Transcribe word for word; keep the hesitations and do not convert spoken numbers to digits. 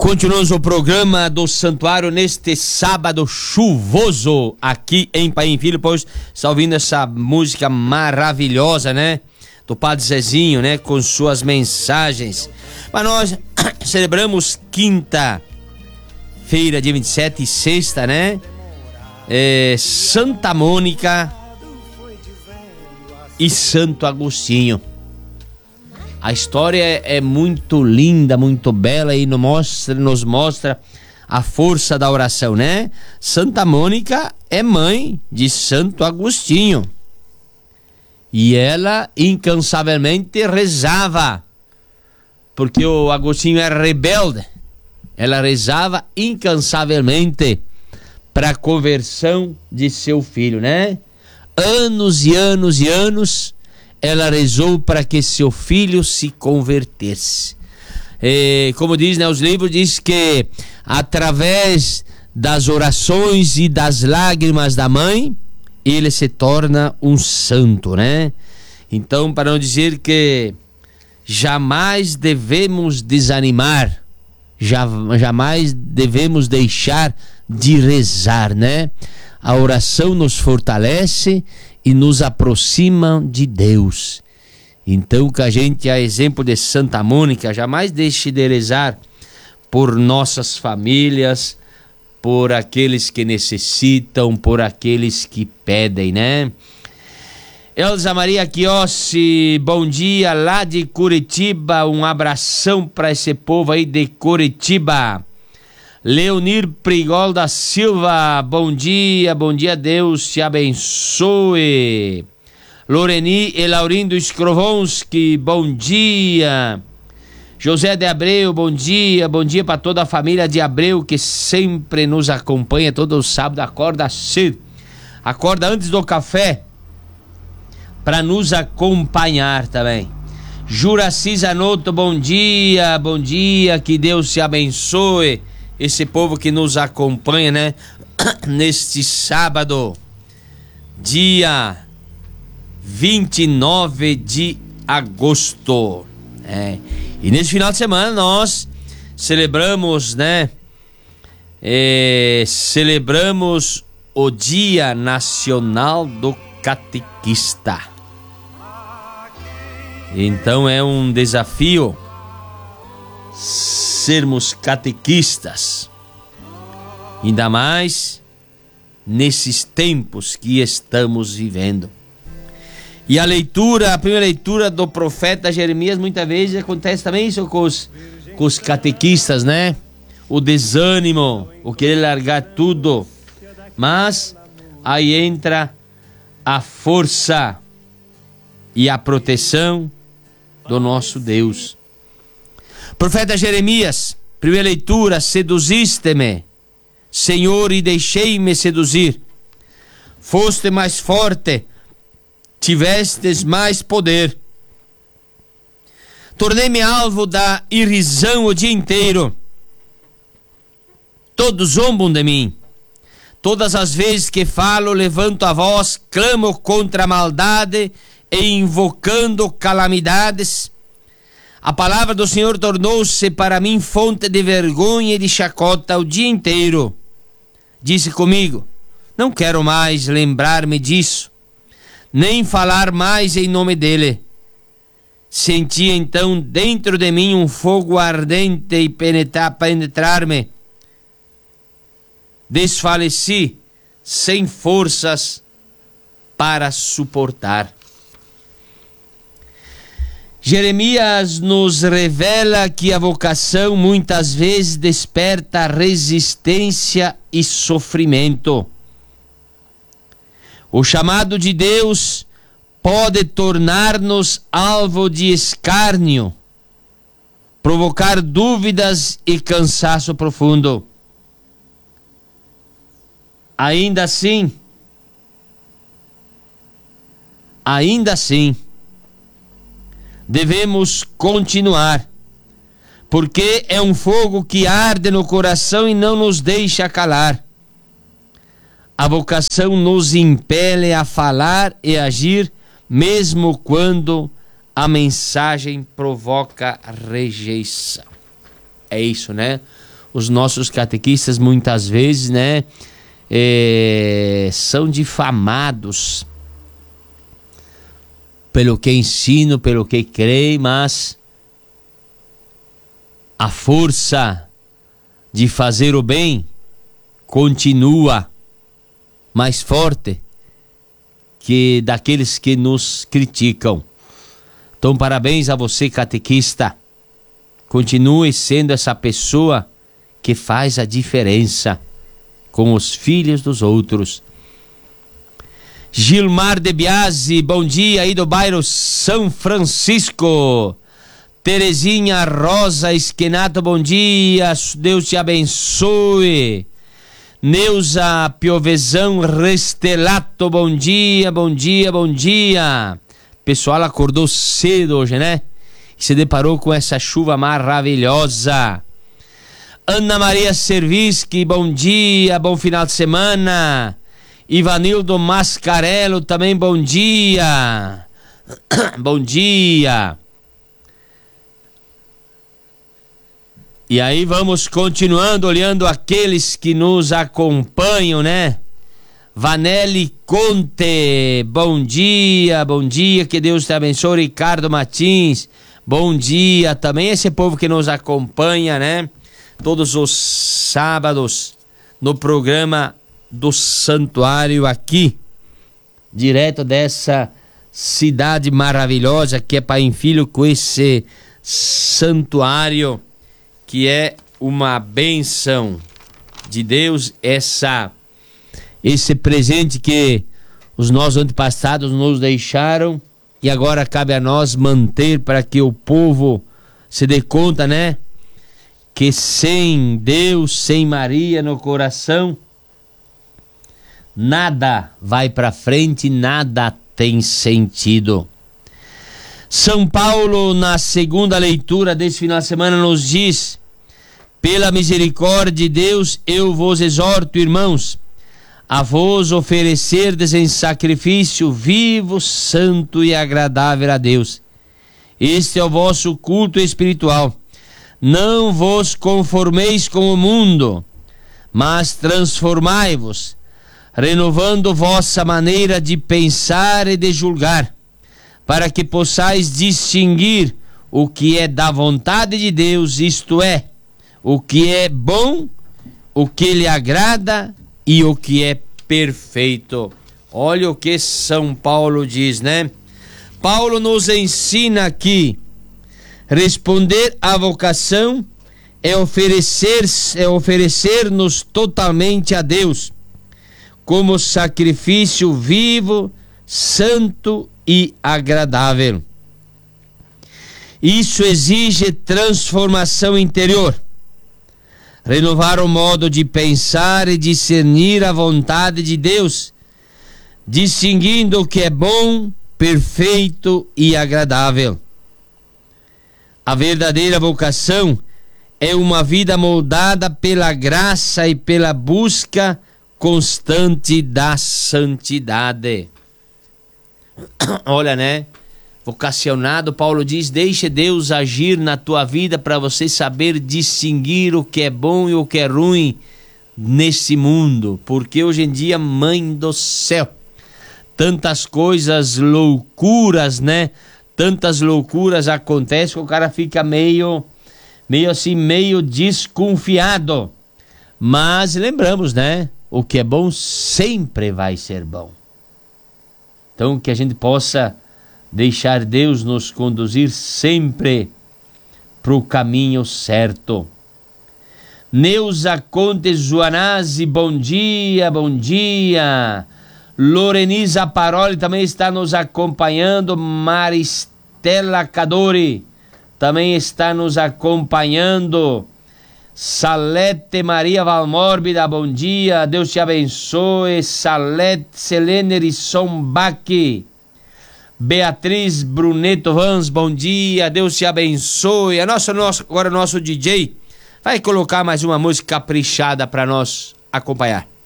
Continuamos o programa do Santuário neste sábado chuvoso aqui em Paim Filho, pois está ouvindo essa música maravilhosa, né? Do Padre Zezinho, né? Com suas mensagens. Mas nós celebramos quinta-feira, dia vinte e sete, e sexta, né? É, Santa Mônica e Santo Agostinho. A história é muito linda, muito bela e nos mostra, nos mostra a força da oração, né? Santa Mônica é mãe de Santo Agostinho e ela incansavelmente rezava, porque o Agostinho era rebelde. Ela rezava incansavelmente para a conversão de seu filho, né? Anos e anos e anos ela rezou para que seu filho se convertesse. E, como diz, né, os livros diz que através das orações e das lágrimas da mãe, ele se torna um santo, né? Então, para não dizer que jamais devemos desanimar, já, jamais devemos deixar de rezar, né? A oração nos fortalece e nos aproxima de Deus. Então, que a gente, a exemplo de Santa Mônica, jamais deixe de rezar por nossas famílias, por aqueles que necessitam, por aqueles que pedem, né? Elza Maria Chiossi, bom dia, lá de Curitiba, um abração para esse povo aí de Curitiba. Leonir Prigol da Silva, bom dia, bom dia, Deus te abençoe. Loreni e Laurindo Skrovonski, bom dia. José de Abreu, bom dia, bom dia para toda a família de Abreu que sempre nos acompanha todo sábado, acorda cedo, acorda antes do café para nos acompanhar também. Juraci Zanotto, bom dia, bom dia, que Deus te abençoe. Esse povo que nos acompanha, né? Neste sábado, dia vinte e nove de agosto. É. E nesse final de semana nós celebramos, né? É, celebramos o Dia Nacional do Catequista. Então é um desafio sermos catequistas, ainda mais nesses tempos que estamos vivendo. E a leitura, a primeira leitura do profeta Jeremias, muitas vezes acontece também isso com os, com os catequistas, né? O desânimo, o querer largar tudo. Mas aí entra a força e a proteção do nosso Deus. Profeta Jeremias, primeira leitura: seduziste-me, Senhor, e deixei-me seduzir. Foste mais forte, tivestes mais poder. Tornei-me alvo da irrisão o dia inteiro. Todos zombam de mim. Todas as vezes que falo, levanto a voz, clamo contra a maldade e invocando calamidades. A palavra do Senhor tornou-se para mim fonte de vergonha e de chacota o dia inteiro. Disse comigo: não quero mais lembrar-me disso, nem falar mais em nome dele. Senti então dentro de mim um fogo ardente e penetrar-me. Desfaleci sem forças para suportar. Jeremias nos revela que a vocação muitas vezes desperta resistência e sofrimento. O chamado de Deus pode tornar-nos alvo de escárnio, provocar dúvidas e cansaço profundo. Ainda assim, ainda assim, devemos continuar, porque é um fogo que arde no coração e não nos deixa calar. A vocação nos impele a falar e agir, mesmo quando a mensagem provoca rejeição. É isso, né? os nossos catequistas muitas vezes, né, é, são difamados pelo que ensino, pelo que creio, mas a força de fazer o bem continua mais forte que daqueles que nos criticam. Então, parabéns a você, catequista. Continue sendo essa pessoa que faz a diferença com os filhos dos outros. Gilmar de Biasi, bom dia aí do bairro São Francisco. Terezinha Rosa Esquenato, bom dia, Deus te abençoe. Neuza Piovezão Restelato, bom dia, bom dia, bom dia. Pessoal acordou cedo hoje, né? E se deparou com essa chuva maravilhosa. Ana Maria Servisky, bom dia, bom final de semana. Ivanildo Mascarello, também bom dia. Bom dia. E aí vamos continuando olhando aqueles que nos acompanham, né? Vanelli Conte, bom dia, bom dia, que Deus te abençoe. Ricardo Martins, bom dia também, esse povo que nos acompanha, né? Todos os sábados no programa do Santuário aqui, direto dessa cidade maravilhosa que é Pai e Filho, com esse santuário que é uma benção de Deus, essa, esse presente que os nossos antepassados nos deixaram e agora cabe a nós manter para que o povo se dê conta, né? Que sem Deus, sem Maria no coração, nada vai para frente, nada tem sentido. São Paulo, na segunda leitura desse final de semana, nos diz: pela misericórdia de Deus, eu vos exorto, irmãos, a vos oferecerdes em sacrifício vivo, santo e agradável a Deus. Este é o vosso culto espiritual. Não vos conformeis com o mundo, mas transformai-vos, renovando vossa maneira de pensar e de julgar, para que possais distinguir o que é da vontade de Deus, isto é, o que é bom, o que lhe agrada e o que é perfeito. Olha o que São Paulo diz, né? Paulo nos ensina aqui: responder à vocação é oferecer, é oferecer-nos totalmente a Deus, como sacrifício vivo, santo e agradável. Isso exige transformação interior, renovar o modo de pensar e discernir a vontade de Deus, distinguindo o que é bom, perfeito e agradável. A verdadeira vocação é uma vida moldada pela graça e pela busca constante da santidade. Olha, né? Vocacionado, Paulo diz: deixe Deus agir na tua vida para você saber distinguir o que é bom e o que é ruim nesse mundo. Porque hoje em dia, mãe do céu, tantas coisas, loucuras, né? Tantas loucuras acontecem que o cara fica meio, meio assim, meio desconfiado. Mas lembramos, né? O que é bom sempre vai ser bom. Então, que a gente possa deixar Deus nos conduzir sempre para o caminho certo. Neuza Conte Zuanazzi, bom dia, bom dia. Loreniza Paroli também está nos acompanhando. Maristela Cadori também está nos acompanhando. Salete Maria Valmórbida, bom dia, Deus te abençoe. Salete Selene Risson Bach. Beatriz Bruneto Vans, bom dia, Deus te abençoe. A nossa, nosso, agora o nosso D J vai colocar mais uma música caprichada para nós acompanhar.